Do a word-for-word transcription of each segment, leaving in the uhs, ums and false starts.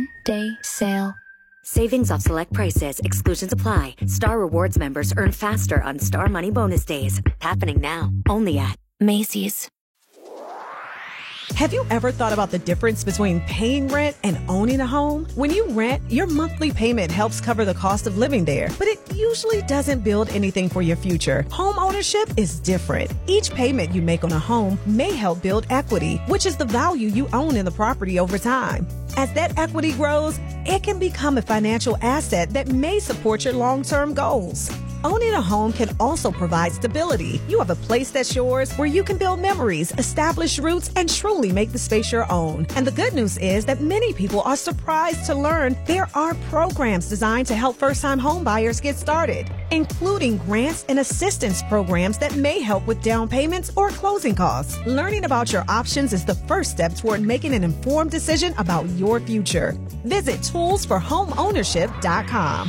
Day sale. Savings off select prices. Exclusions apply. Star Rewards members earn faster on Star Money Bonus Days. Happening now. Only at Macy's. Have you ever thought about the difference between paying rent and owning a home? When you rent, your monthly payment helps cover the cost of living there, but it usually doesn't build anything for your future. Home ownership is different. Each payment you make on a home may help build equity, which is the value you own in the property over time. As that equity grows, it can become a financial asset that may support your long-term goals. Owning a home can also provide stability. You have a place that's yours where you can build memories, establish roots, and truly make the space your own. And the good news is that many people are surprised to learn there are programs designed to help first-time home buyers get started, including grants and assistance programs that may help with down payments or closing costs. Learning about your options is the first step toward making an informed decision about your future. Visit tools for home ownership dot com.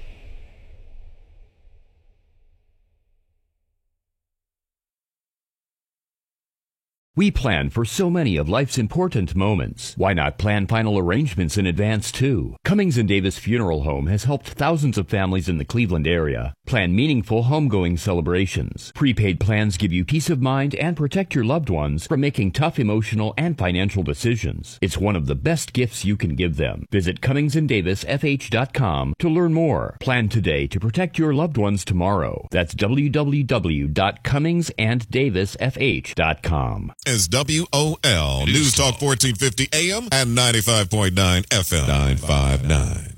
We plan for so many of life's important moments. Why not plan final arrangements in advance, too? Cummings and Davis Funeral Home has helped thousands of families in the Cleveland area plan meaningful homegoing celebrations. Prepaid plans give you peace of mind and protect your loved ones from making tough emotional and financial decisions. It's one of the best gifts you can give them. Visit Cummings and Davis F H dot com to learn more. Plan today to protect your loved ones tomorrow. That's w w w dot cummings and davis f h dot com. Is W O L News Talk fourteen fifty A M and ninety-five point nine F M. nine five nine.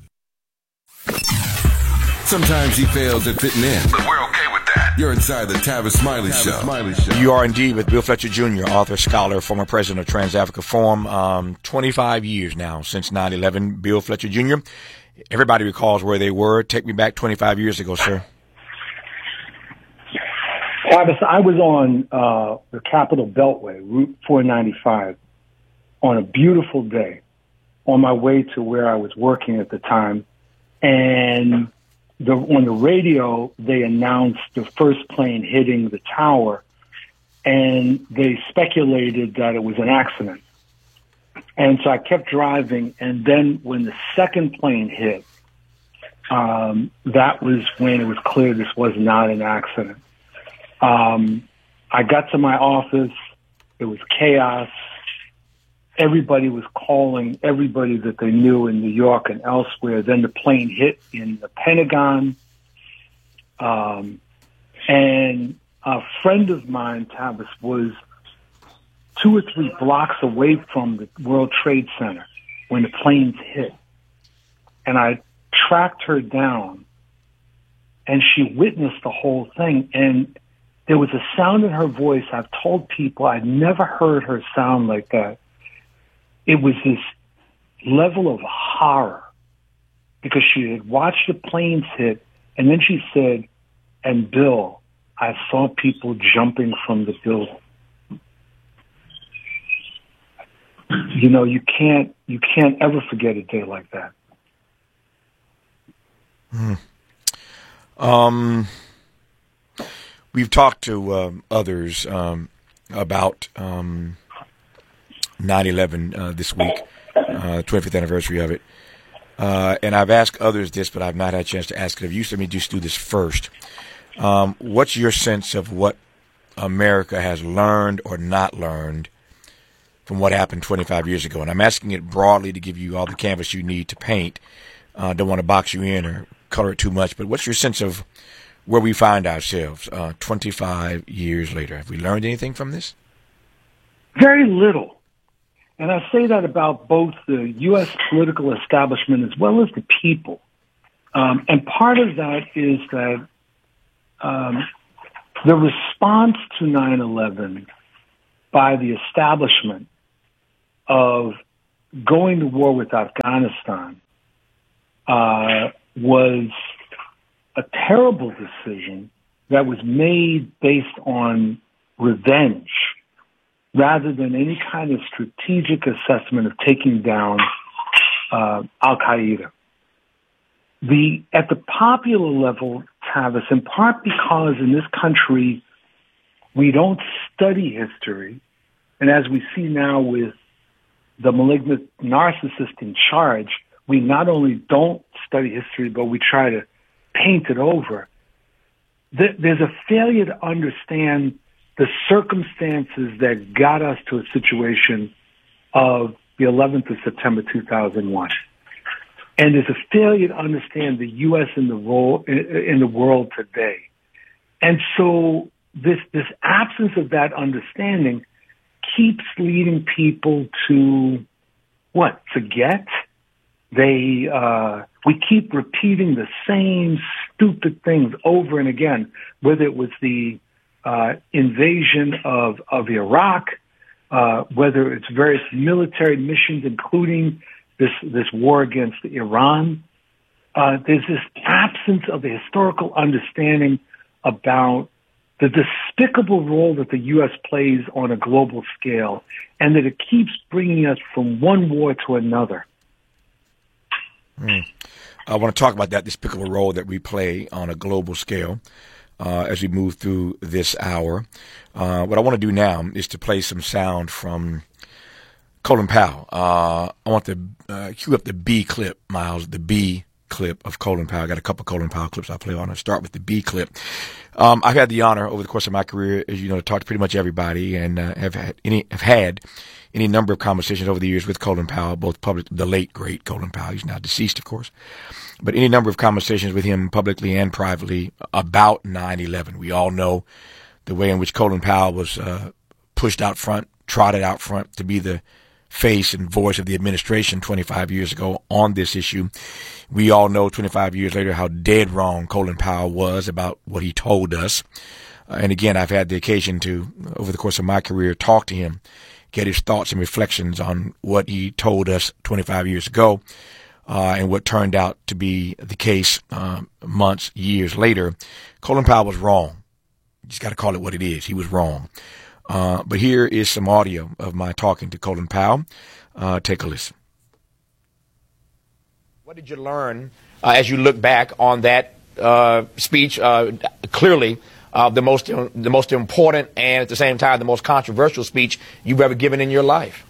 Sometimes he fails at fitting in, but we're okay with that. You're inside the Tavis Smiley Show. Smiley Show. You are indeed with Bill Fletcher Junior, author, scholar, former president of Trans-Africa Forum. Um, twenty-five years now since nine eleven. Bill Fletcher Junior Everybody recalls where they were. Take me back twenty-five years ago, sir. Tavis, I was on uh, the Capitol Beltway, Route four ninety-five, on a beautiful day, on my way to where I was working at the time, and the, on the radio, they announced the first plane hitting the tower, and they speculated that it was an accident. And so I kept driving, and then when the second plane hit, um, that was when it was clear this was not an accident. Um, I got to my office. It was chaos. Everybody was calling everybody that they knew in New York and elsewhere. Then the plane hit in the Pentagon. Um, and a friend of mine, Tavis, was two or three blocks away from the World Trade Center when the planes hit. And I tracked her down, and she witnessed the whole thing. And there was a sound in her voice. I've told people I'd never heard her sound like that. It was this level of horror because she had watched the planes hit, and then she said, and Bill, I saw people jumping from the building. You know, you can't, you can't ever forget a day like that. Hmm. Um, we've talked to um, others um, about um, nine eleven uh, this week, uh, twenty-fifth anniversary of it. Uh, and I've asked others this, but I've not had a chance to ask it of you. So let me just do this first. Um, what's your sense of what America has learned or not learned from what happened twenty-five years ago? And I'm asking it broadly to give you all the canvas you need to paint. Uh, don't want to box you in or color it too much, but what's your sense of where we find ourselves uh, twenty-five years later? Have we learned anything from this? Very little. And I say that about both the U S political establishment as well as the people. Um, and part of that is that um, the response to nine eleven by the establishment of going to war with Afghanistan uh, was a terrible decision that was made based on revenge rather than any kind of strategic assessment of taking down uh, Al-Qaeda. The, at the popular level, Tavis, in part because in this country we don't study history, and as we see now with the malignant narcissist in charge, we not only don't study history, but we try to paint it over. There's a failure to understand the circumstances that got us to a situation of the eleventh of September two thousand one. And there's a failure to understand the U S in the role in the world today. And so this this absence of that understanding keeps leading people to what? Forget. They uh, we keep repeating the same stupid things over and again, whether it was the uh, invasion of of Iraq, uh, whether it's various military missions, including this this war against Iran. Uh, there's this absence of a historical understanding about the despicable role that the U S plays on a global scale, and that it keeps bringing us from one war to another. Mm. I want to talk about that despicable role that we play on a global scale uh, as we move through this hour. Uh, what I want to do now is to play some sound from Colin Powell. Uh, I want to uh, cue up the B clip, Miles, the B clip of Colin Powell. I got a couple of Colin Powell clips I'll play on. I'll start with the B clip. Um, I've had the honor over the course of my career, as you know, to talk to pretty much everybody, and uh, have had any have had any number of conversations over the years with Colin Powell, both public, the late great Colin Powell. He's now deceased, of course, but any number of conversations with him publicly and privately about nine eleven. We all know the way in which Colin Powell was uh, pushed out front, trotted out front to be the face and voice of the administration twenty-five years ago on this issue. We all know twenty-five years later how dead wrong Colin Powell was about what he told us. Uh, and again, I've had the occasion to, over the course of my career, talk to him, get his thoughts and reflections on what he told us twenty-five years ago, uh, and what turned out to be the case uh, months, years later. Colin Powell was wrong. You just got to call it what it is. He was wrong. Uh, but here is some audio of my talking to Colin Powell. Uh, take a listen. What did you learn uh, as you look back on that uh, speech? Uh, clearly, uh, the most uh, the most important and at the same time the most controversial speech you've ever given in your life.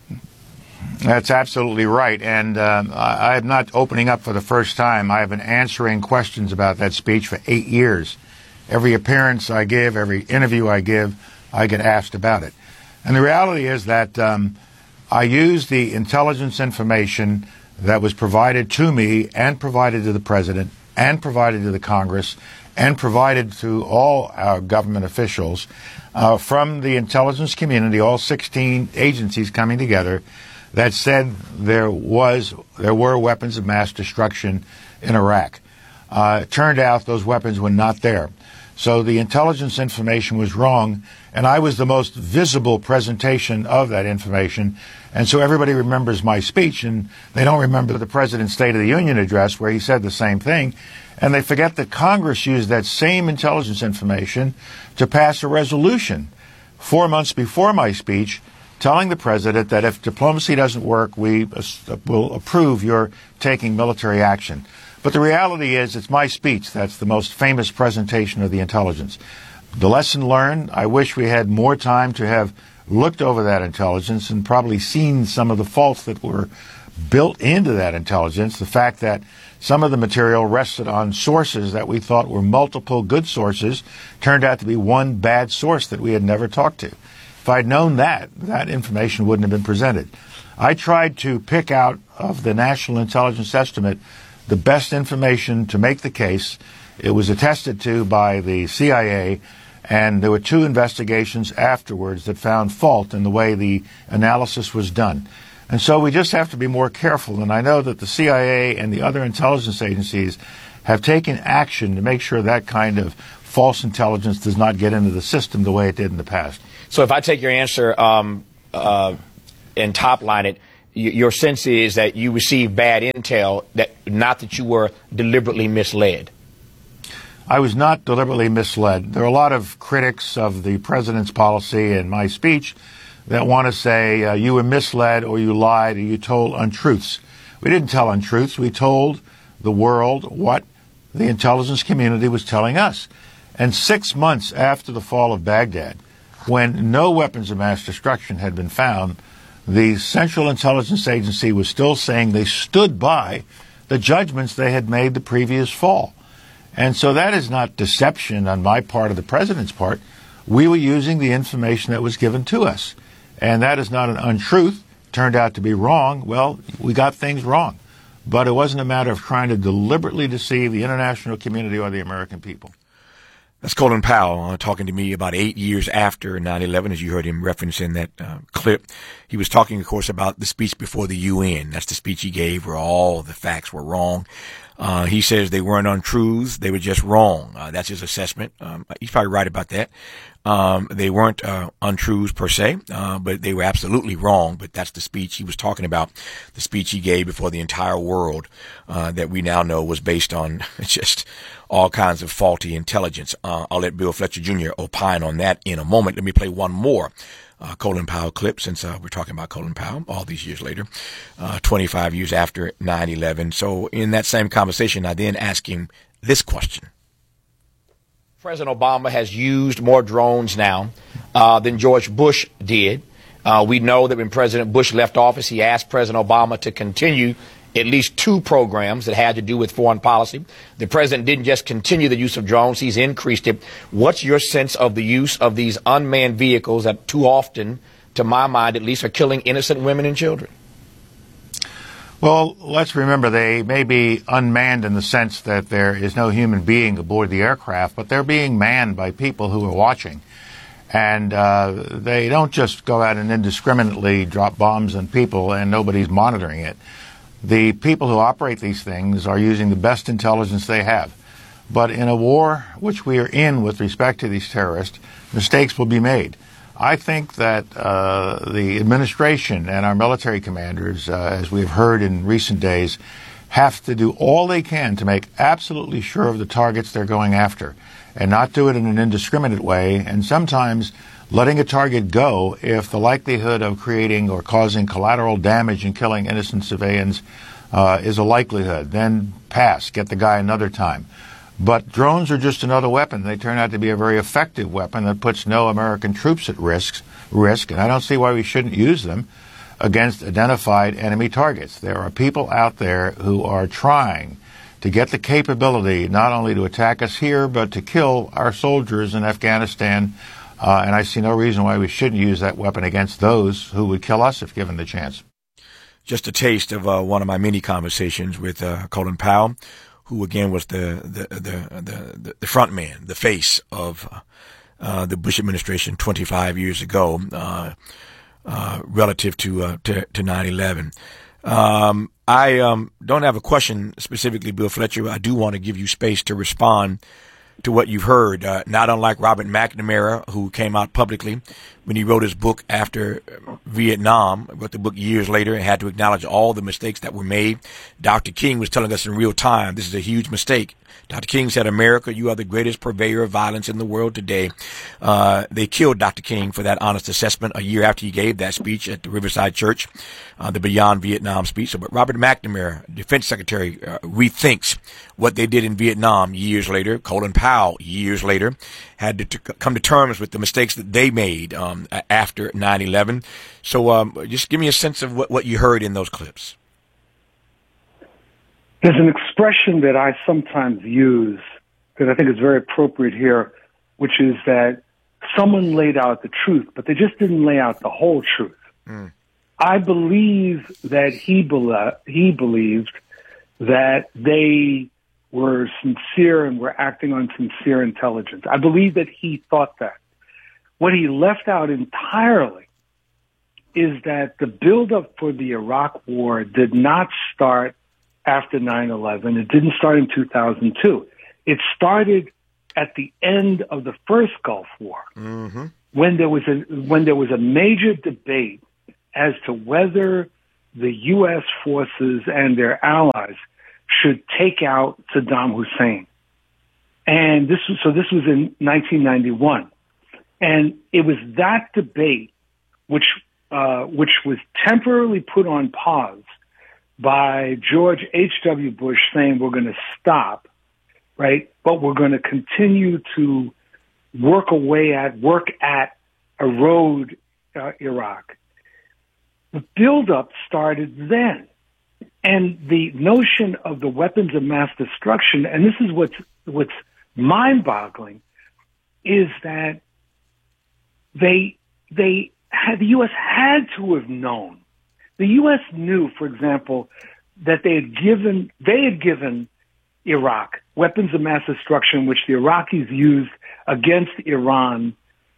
That's absolutely right. And uh, I am not opening up for the first time. I have been answering questions about that speech for eight years. Every appearance I give, every interview I give, I get asked about it. And the reality is that um, I used the intelligence information that was provided to me and provided to the president and provided to the Congress and provided to all our government officials uh, from the intelligence community, all sixteen agencies coming together, that said there was there were weapons of mass destruction in Iraq. Uh, it turned out those weapons were not there. So the intelligence information was wrong, and I was the most visible presentation of that information. And so everybody remembers my speech, and they don't remember the President's State of the Union address where he said the same thing. And they forget that Congress used that same intelligence information to pass a resolution four months before my speech telling the President that if diplomacy doesn't work, we will approve your taking military action. But the reality is it's my speech that's the most famous presentation of the intelligence. The lesson learned, I wish we had more time to have looked over that intelligence and probably seen some of the faults that were built into that intelligence. The fact that some of the material rested on sources that we thought were multiple good sources turned out to be one bad source that we had never talked to. If I'd known that, that information wouldn't have been presented. I tried to pick out of the National Intelligence Estimate the best information to make the case. It was attested to by the C I A, and there were two investigations afterwards that found fault in the way the analysis was done. And so we just have to be more careful, and I know that the C I A and the other intelligence agencies have taken action to make sure that kind of false intelligence does not get into the system the way it did in the past. So if I take your answer um, uh, and top line it, your sense is that you received bad intel, that not that you were deliberately misled. I was not deliberately misled. There are a lot of critics of the president's policy and my speech that want to say uh, you were misled or you lied or you told untruths. We didn't tell untruths. We told the world what the intelligence community was telling us. And six months after the fall of Baghdad, when no weapons of mass destruction had been found, the Central Intelligence Agency was still saying they stood by the judgments they had made the previous fall. And so that is not deception on my part or the president's part. We were using the information that was given to us. And that is not an untruth. Turned out to be wrong. Well, we got things wrong. But it wasn't a matter of trying to deliberately deceive the international community or the American people. That's Colin Powell uh, talking to me about eight years after nine eleven, as you heard him reference in that uh, clip. He was talking, of course, about the speech before the U N. That's the speech he gave where all the facts were wrong. Uh, he says they weren't untruths. They were just wrong. Uh, that's his assessment. Um, he's probably right about that. Um, they weren't uh, untruths per se, uh, but they were absolutely wrong. But that's the speech he was talking about, the speech he gave before the entire world uh, that we now know was based on just all kinds of faulty intelligence. Uh, I'll let Bill Fletcher Junior opine on that in a moment. Let me play one more uh, Colin Powell clip, since uh, we're talking about Colin Powell all these years later, uh, twenty-five years after nine eleven. So in that same conversation, I then asked him this question. President Obama has used more drones now uh, than George Bush did. Uh, we know that when President Bush left office, he asked President Obama to continue at least two programs that had to do with foreign policy. The president didn't just continue the use of drones, he's increased it. What's your sense of the use of these unmanned vehicles that too often, to my mind at least, are killing innocent women and children? Well, let's remember they may be unmanned in the sense that there is no human being aboard the aircraft, but they're being manned by people who are watching. And uh, they don't just go out and indiscriminately drop bombs on people and nobody's monitoring it. The people who operate these things are using the best intelligence they have. But in a war which we are in with respect to these terrorists, mistakes will be made. I think that uh, the administration and our military commanders, uh, as we've heard in recent days, have to do all they can to make absolutely sure of the targets they're going after and not do it in an indiscriminate way, and sometimes letting a target go if the likelihood of creating or causing collateral damage and killing innocent civilians uh, is a likelihood. Then pass, get the guy another time. But drones are just another weapon. They turn out to be a very effective weapon that puts no American troops at risk, risk, and I don't see why we shouldn't use them against identified enemy targets. There are people out there who are trying to get the capability not only to attack us here, but to kill our soldiers in Afghanistan, uh, and I see no reason why we shouldn't use that weapon against those who would kill us if given the chance. Just a taste of uh, one of my many conversations with uh, Colin Powell, who again was the the the the, the front man, the face of uh, the Bush administration twenty-five years ago, uh, uh, relative to uh, to, to nine eleven. Um, I um, don't have a question specifically, Bill Fletcher. I do want to give you space to respond to what you've heard, uh, not unlike Robert McNamara, who came out publicly when he wrote his book after Vietnam, wrote the book years later and had to acknowledge all the mistakes that were made. Doctor King was telling us in real time, this is a huge mistake. Doctor King said, America, you are the greatest purveyor of violence in the world today. Uh, they killed Doctor King for that honest assessment a year after he gave that speech at the Riverside Church, uh, the Beyond Vietnam speech. So, but Robert McNamara, Defense Secretary, uh, rethinks what they did in Vietnam years later. Colin Powell, years later, had to t- come to terms with the mistakes that they made um, after nine eleven. So um, just give me a sense of what, what you heard in those clips. There's an expression that I sometimes use that I think is very appropriate here, which is that someone laid out the truth, but they just didn't lay out the whole truth. Mm. I believe that he, be- he believed that they were sincere and were acting on sincere intelligence. I believe that he thought that. What he left out entirely is that the buildup for the Iraq War did not start after nine eleven. It didn't start in two thousand two. It started at the end of the first Gulf War, mm-hmm. when there was a when there was a major debate as to whether the U S forces and their allies should take out Saddam Hussein. And this was, so this was in nineteen ninety-one. And it was that debate which uh, which was temporarily put on pause by George H W. Bush saying we're going to stop, right? But we're going to continue to work away at, work at, erode uh, Iraq. the buildup started then. And the notion of the weapons of mass destruction, and this is what's, what's mind-boggling, is that they, they had, the U S had to have known. The U S knew, for example, that they had given, they had given Iraq weapons of mass destruction, which the Iraqis used against Iran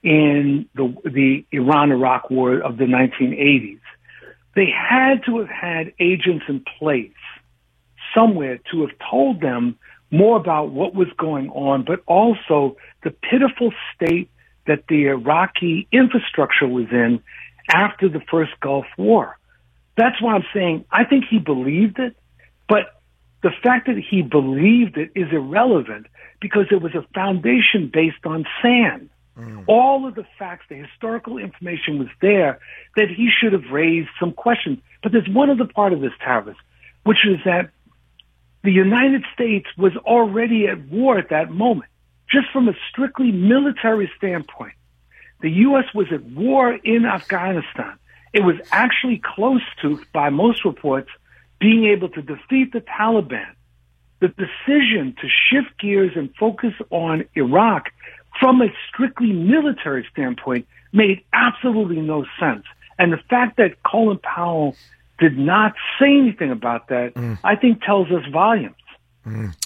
in the, the Iran-Iraq war of the nineteen eighties. They had to have had agents in place somewhere to have told them more about what was going on, but also the pitiful state that the Iraqi infrastructure was in after the first Gulf War. That's why I'm saying I think he believed it, but the fact that he believed it is irrelevant because it was a foundation based on sand. Mm. All of the facts, the historical information was there that he should have raised some questions. But there's one other part of this, Tavis, which is that the United States was already at war at that moment. Just from a strictly military standpoint, the U S was at war in Afghanistan. It was actually close to, by most reports, being able to defeat the Taliban. The decision to shift gears and focus on Iraq from a strictly military standpoint made absolutely no sense. And the fact that Colin Powell did not say anything about that, mm. I think tells us volumes. Mm.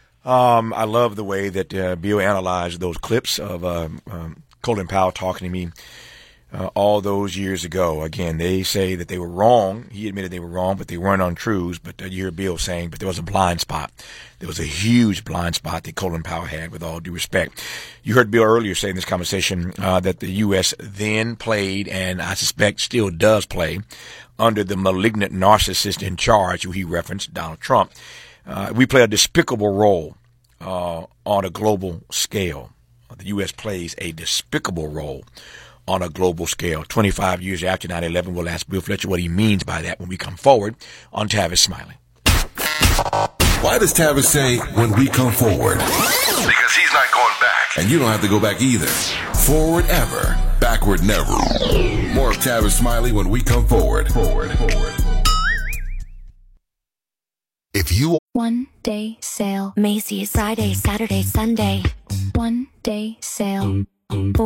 Um, I love the way that uh, Bill analyzed those clips of uh, um, Colin Powell talking to me uh, all those years ago. Again, they say that they were wrong. He admitted they were wrong, but they weren't untruths. But uh, you hear Bill saying, but there was a blind spot. There was a huge blind spot that Colin Powell had, with all due respect. You heard Bill earlier say in this conversation uh, that the U S then played, and I suspect still does play, under the malignant narcissist in charge, who he referenced, Donald Trump. Uh, we play a despicable role uh, on a global scale. The U S plays a despicable role on a global scale. twenty-five years after nine eleven, we'll ask Bill Fletcher what he means by that when we come forward on Tavis Smiley. Why does Tavis say, when we come forward? Because he's not going back. And you don't have to go back either. Forward ever, backward never. More of Tavis Smiley when we come forward. Forward, forward. If you one day sale, Macy's, Friday, Saturday, Sunday. One day sale.